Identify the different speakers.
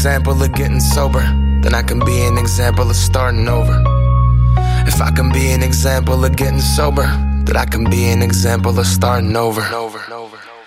Speaker 1: example of getting sober, then I can be an example of starting over. If I can be an example of getting sober, then I can be an example of starting over.